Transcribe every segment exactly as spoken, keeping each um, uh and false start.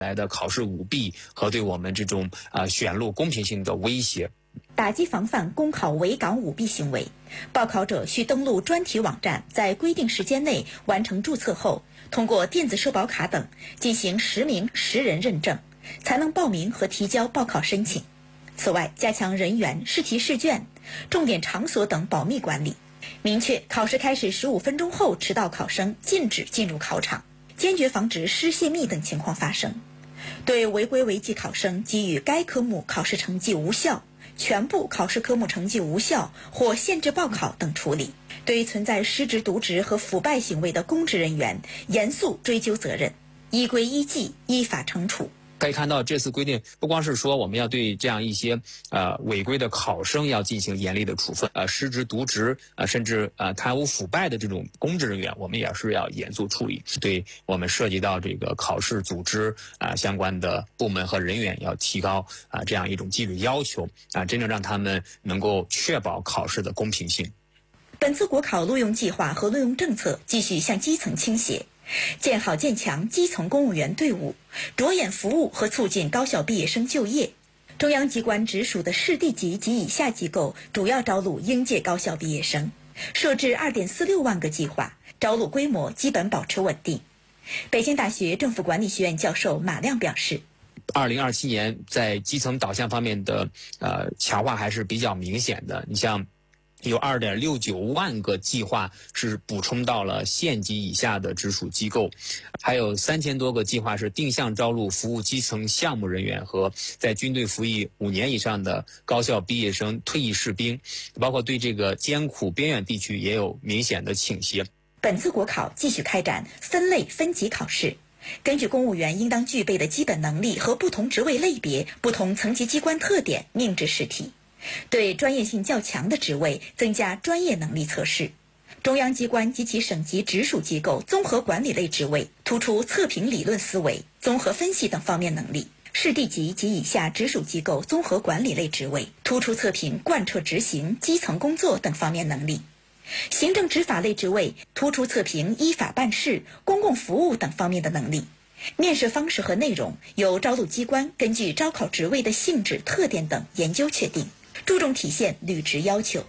来的考试舞弊和对我们这种啊、呃、选录公平性的威胁。 打击防范公考围岗舞弊行为，报考者需登录专题网站，在规定时间内完成注册后，通过电子社保卡等进行实名实人认证，才能报名和提交报考申请。此外，加强人员、试题试卷、重点场所等保密管理，明确考试开始十五分钟后迟到考生禁止进入考场，坚决防止失泄密等情况发生。对违规违纪考生给予该科目考试成绩无效、全部考试科目成绩无效或限制报考等处理。对存在失职渎职和腐败行为的公职人员，严肃追究责任，依规依纪依法惩处。 可以看到，这次规定不光是说我们要对这样一些呃违规的考生要进行严厉的处分，呃失职渎职，呃甚至呃贪污腐败的这种公职人员，我们也是要严肃处理。对我们涉及到这个考试组织啊、呃、相关的部门和人员，要提高啊、呃、这样一种纪律要求啊、呃，真正让他们能够确保考试的公平性。 本次国考录用计划和录用政策继续向基层倾斜，建好建强基层公务员队伍，着眼服务和促进高校毕业生就业。中央机关直属的市地级及以下机构主要招录应届高校毕业生，设置 二点四六万个计划，招录规模基本保持稳定。北京大学政府管理学院教授马亮表示， 二零二七年在基层导向方面的呃强化还是比较明显的。你像有 二点六九万个计划是补充到了县级以下的直属机构，还有三千多个计划是定向招录服务基层项目人员和在军队服役五年以上的高校毕业生、退役士兵，包括对这个艰苦边远地区也有明显的倾斜。 本次国考继续开展分类分级考试，根据公务员应当具备的基本能力和不同职位类别、不同层级机关特点命制试题。对专业性较强的职位增加专业能力测试。中央机关及其省级直属机构综合管理类职位突出测评理论思维、综合分析等方面能力。市地级及以下直属机构综合管理类职位突出测评贯彻执行基层工作等方面能力。行政执法类职位突出测评依法办事、公共服务等方面的能力。面试方式和内容由招录机关根据招考职位的性质、特点等研究确定，注重体现履职要求。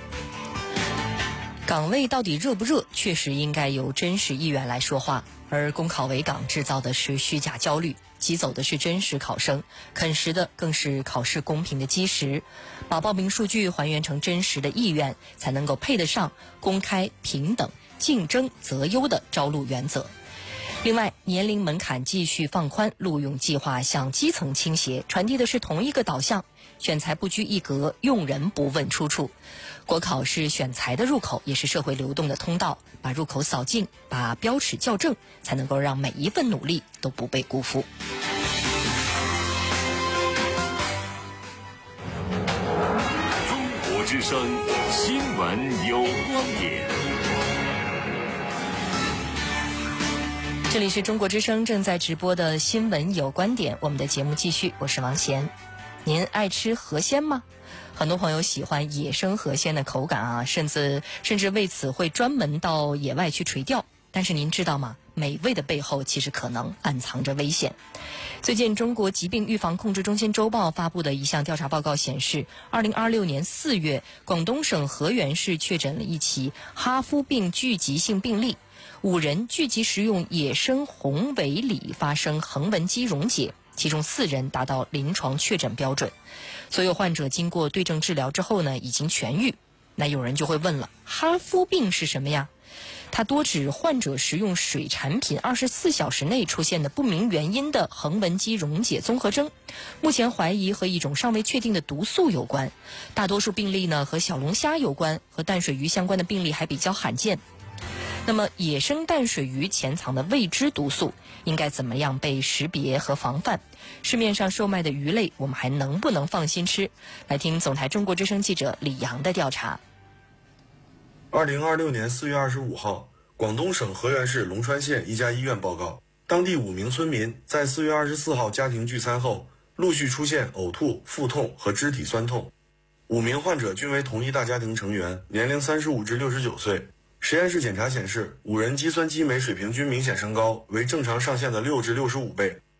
岗位到底热不热，确实应该由真实意愿来说话，而公考围岗制造的是虚假焦虑，挤走的是真实考生，啃食的更是考试公平的基石。把报名数据还原成真实的意愿，才能够配得上公开、平等、竞争择优的招录原则。另外，年龄门槛继续放宽，录用计划向基层倾斜，传递的是同一个导向：选才不拘一格，用人不问出处。国考是选才的入口，也是社会流动的通道。把入口扫净，把标尺校正，才能够让每一份努力都不被辜负。 中国之声新闻有观点。 这里是中国之声正在直播的新闻有观点，我们的节目继续，我是王贤。您爱吃河鲜吗？很多朋友喜欢野生河鲜的口感啊，甚至甚至为此会专门到野外去垂钓。但是您知道吗？美味的背后其实可能暗藏着危险。最近中国疾病预防控制中心周报发布的一项调查报告显示，二零二六年四月，广东省河源市确诊了一起哈夫病聚集性病例，五人聚集食用野生红尾鲤发生横纹肌溶解，其中四人达到临床确诊标准。所有患者经过对症治疗之后呢，已经痊愈。那有人就会问了，哈夫病是什么呀？它多指患者食用水产品二十四小时内出现的不明原因的横纹肌溶解综合征，目前怀疑和一种尚未确定的毒素有关。大多数病例呢和小龙虾有关，和淡水鱼相关的病例还比较罕见。那么野生淡水鱼潜藏的未知毒素应该怎么样被识别和防范？市面上售卖的鱼类我们还能不能放心吃？来听总台中国之声记者李阳的调查。 二零二六年四月二十五号，广东省河源市龙川县一家医院报告，当地五名村民在四月二十四号家庭聚餐后，陆续出现呕吐、腹痛和肢体酸痛。五名患者均为同一大家庭成员，年龄三十五至六十九岁。实验室检查显示，五人肌酸激酶水平均明显升高，为正常上限的六至六十五倍。